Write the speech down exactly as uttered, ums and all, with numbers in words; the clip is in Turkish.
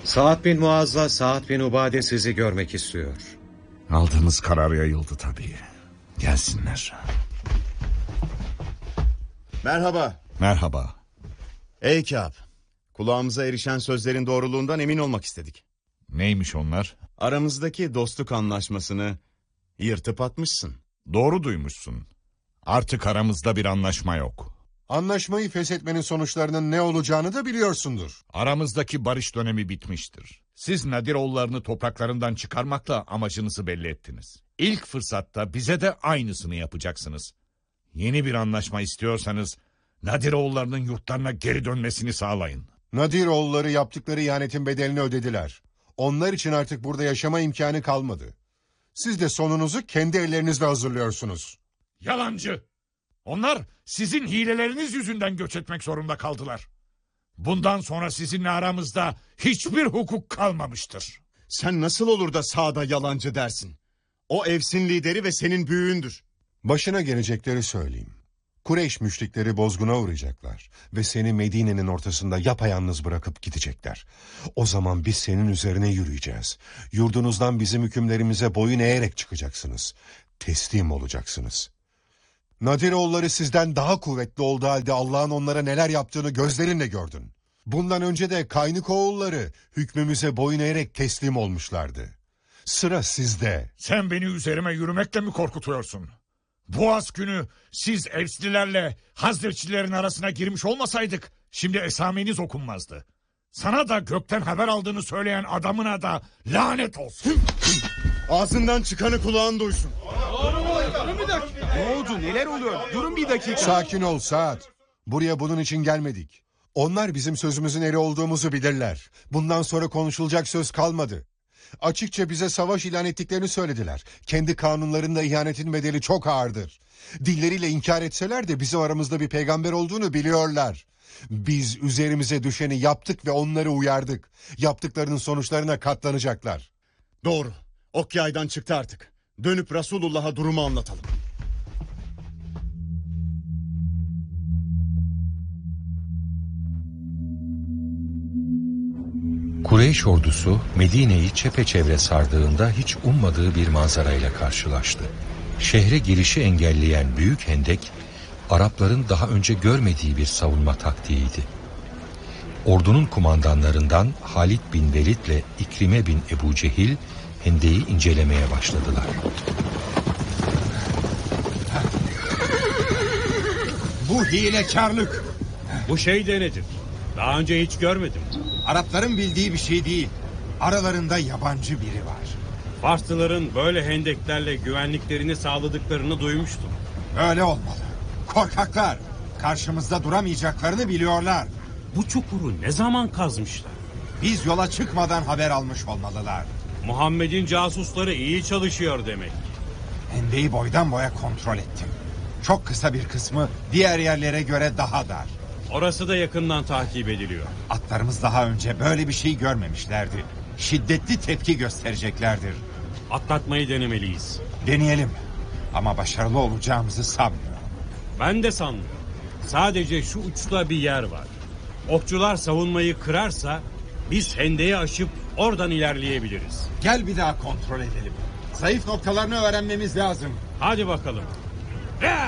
Sa'd bin Muaz'la Sa'd bin Ubade sizi görmek istiyor. Aldığımız karar yayıldı tabii. Gelsinler. Merhaba. Merhaba. Ey Kâb. Kulağımıza erişen sözlerin doğruluğundan emin olmak istedik. Neymiş onlar? Aramızdaki dostluk anlaşmasını yırtıp atmışsın. Doğru duymuşsun. Artık aramızda bir anlaşma yok. Anlaşmayı feshetmenin sonuçlarının ne olacağını da biliyorsundur. Aramızdaki barış dönemi bitmiştir. Siz Nadiroğullarını topraklarından çıkarmakla amacınızı belli ettiniz. İlk fırsatta bize de aynısını yapacaksınız. Yeni bir anlaşma istiyorsanız Nadiroğullarının yurtlarına geri dönmesini sağlayın. Nadiroğulları yaptıkları ihanetin bedelini ödediler. Onlar için artık burada yaşama imkanı kalmadı. Siz de sonunuzu kendi ellerinizle hazırlıyorsunuz. Yalancı! Onlar sizin hileleriniz yüzünden göç etmek zorunda kaldılar. Bundan sonra sizinle aramızda hiçbir hukuk kalmamıştır. Sen nasıl olur da Sa'da yalancı dersin? O Evs'in lideri ve senin büyüğündür. Başına gelecekleri söyleyeyim. Kureyş müşrikleri bozguna uğrayacaklar ve seni Medine'nin ortasında yapayalnız bırakıp gidecekler. O zaman biz senin üzerine yürüyeceğiz. Yurdunuzdan bizim hükümlerimize boyun eğerek çıkacaksınız. Teslim olacaksınız. Nadiroğulları sizden daha kuvvetli olduğu halde Allah'ın onlara neler yaptığını gözlerinle gördün. Bundan önce de Kaynıkoğulları hükmümüze boyun eğerek teslim olmuşlardı. Sıra sizde. Sen beni üzerime yürümekle mi korkutuyorsun? Boğaz günü siz Evslilerle Hazreçlilerin arasına girmiş olmasaydık şimdi esameniz okunmazdı. Sana da gökten haber aldığını söyleyen adamına da lanet olsun. Ağzından çıkanı kulağın duysun. Durun bir dakika. Ne oldu, neler oluyor? Durun bir dakika. Sakin ol Sa'd. Buraya bunun için gelmedik. Onlar bizim sözümüzün eri olduğumuzu bilirler. Bundan sonra konuşulacak söz kalmadı. Açıkça bize savaş ilan ettiklerini söylediler. Kendi kanunlarında ihanetin bedeli çok ağırdır. Dilleriyle inkar etseler de bizim aramızda bir peygamber olduğunu biliyorlar. Biz üzerimize düşeni yaptık ve onları uyardık. Yaptıklarının sonuçlarına katlanacaklar. Doğru. Ok yaydan çıktı artık. Dönüp Resulullah'a durumu anlatalım. Kureyş ordusu Medine'yi çepeçevre sardığında hiç ummadığı bir manzarayla karşılaştı. Şehre girişi engelleyen büyük hendek, Arapların daha önce görmediği bir savunma taktiğiydi. Ordunun kumandanlarından Halid bin Velid ile İkrime bin Ebu Cehil, hendeyi incelemeye başladılar. Bu hilekarlık. Bu şey de nedir? Daha önce hiç görmedim. Arapların bildiği bir şey değil. Aralarında yabancı biri var. Farslıların böyle hendeklerle güvenliklerini sağladıklarını duymuştum. Öyle olmalı. Korkaklar. Karşımızda duramayacaklarını biliyorlar. Bu çukuru ne zaman kazmışlar? Biz yola çıkmadan haber almış olmalılar. Muhammed'in casusları iyi çalışıyor demek. Hendeyi boydan boya kontrol ettim. Çok kısa bir kısmı diğer yerlere göre daha dar. Orası da yakından takip ediliyor. Atlarımız daha önce böyle bir şey görmemişlerdi. Şiddetli tepki göstereceklerdir. Atlatmayı denemeliyiz. Deneyelim. Ama başarılı olacağımızı sanmıyorum. Ben de sanmıyorum. Sadece şu uçta bir yer var. Okçular savunmayı kırarsa biz hendeyi aşıp oradan ilerleyebiliriz. Gel bir daha kontrol edelim. Zayıf noktalarını öğrenmemiz lazım. Hadi bakalım.